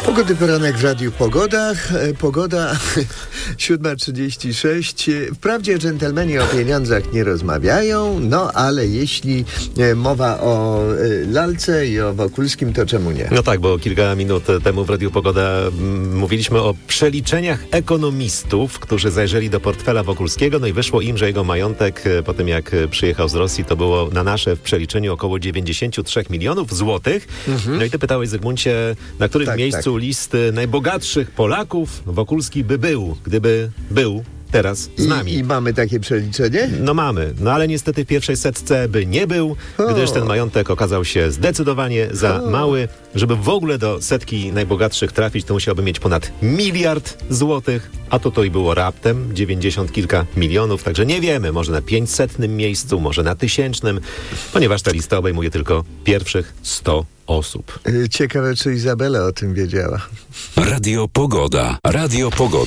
Pogody poranek w Radiu Pogoda. Pogoda 7:36. Wprawdzie dżentelmeni o pieniądzach nie rozmawiają, no ale jeśli mowa o lalce i o Wokulskim, to czemu nie? No tak, bo kilka minut temu w Radiu Pogoda mówiliśmy o przeliczeniach ekonomistów, którzy zajrzeli do portfela Wokulskiego, no i wyszło im, że jego majątek po tym jak przyjechał z Rosji, to było na nasze w przeliczeniu około 93 milionów złotych. No i ty pytałeś, Zygmuncie, na którym miejscu listy najbogatszych Polaków Wokulski by był, gdyby był teraz z nami. I mamy takie przeliczenie? No mamy, no ale niestety w pierwszej setce by nie był, gdyż ten majątek okazał się zdecydowanie za mały. Żeby w ogóle do setki najbogatszych trafić, to musiałby mieć ponad 1 miliard złotych, a tutaj było raptem 90 kilka milionów, także nie wiemy, może na 500 miejscu, może na 1000, ponieważ ta lista obejmuje tylko pierwszych 100 osób. Ciekawe, czy Izabela o tym wiedziała. Radio Pogoda. Radio Pogoda.